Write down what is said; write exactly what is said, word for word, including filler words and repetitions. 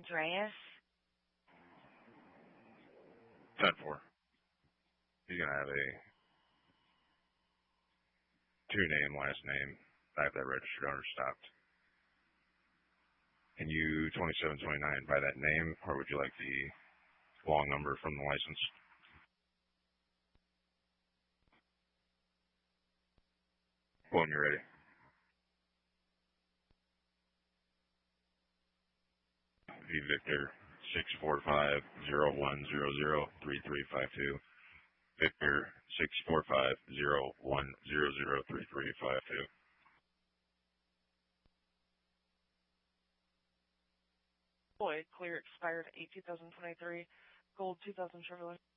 Andreas. ten four. He's going to have a two name, last name, back that registered owner stopped. Can you twenty-seven twenty-nine by that name, or would you like the long number from the license? When you're ready. V Victor six four five zero one zero zero three three five two. Victor six four five zero one zero zero three three five two. Boy, clear expired eight two thousand twenty-three, gold two thousand Chevrolet.